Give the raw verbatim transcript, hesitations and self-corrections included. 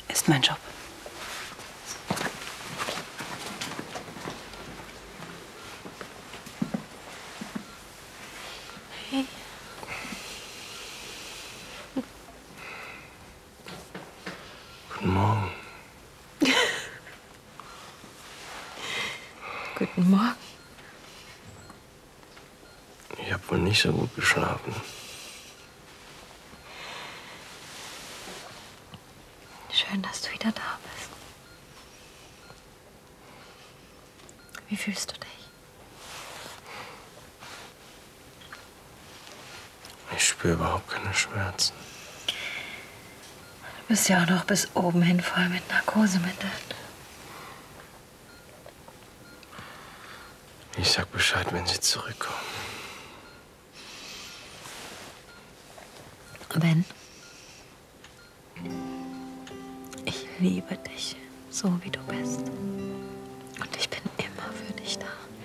ist mein Job. Hey. Guten Morgen. Guten Morgen. Ich habe wohl nicht so gut geschlafen. Schön, dass du wieder da bist. Wie fühlst du dich? Ich spüre überhaupt keine Schmerzen. Du bist ja auch noch bis oben hin voll mit Narkosemitteln. Ich sag Bescheid, wenn Sie zurückkommen. Wenn? Ich liebe dich, so wie du bist. Und ich bin immer für dich da.